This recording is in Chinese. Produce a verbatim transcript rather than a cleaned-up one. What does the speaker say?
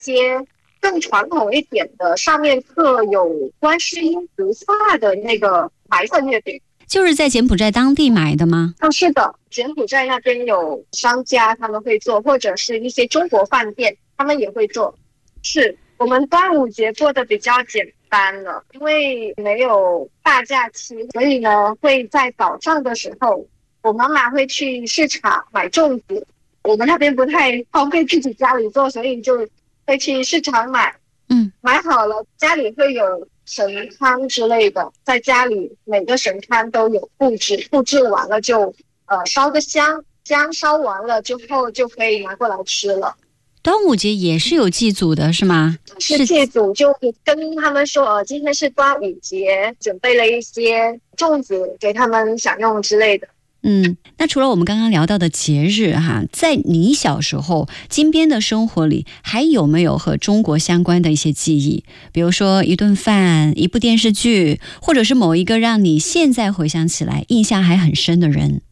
些更传统一点的，上面刻有观世音菩萨的那个白色月饼。 就是在柬埔寨当地买的吗？ 哦，是的，柬埔寨那边有商家他们会做，或者是一些中国饭店他们也会做。是我们端午节过得比较简单了，因为没有大假期，所以呢会在早上的时候，我妈妈会去市场买粽子。我们那边不太方便自己家里做，所以就会去市场买。 嗯， 买好了，家里会有神龛之类的，在家里每个神龛都有布置，布置完了就呃烧个香，香烧完了之后就可以拿过来吃了。 端午节也是有祭祖的是吗？ 是祭祖，就跟他们说呃今天是端午节，准备了一些粽子给他们享用之类的。 嗯，那除了我们刚刚聊到的节日哈，在你小时候金边的生活里，还有没有和中国相关的一些记忆？比如说一顿饭、一部电视剧，或者是某一个让你现在回想起来印象还很深的人？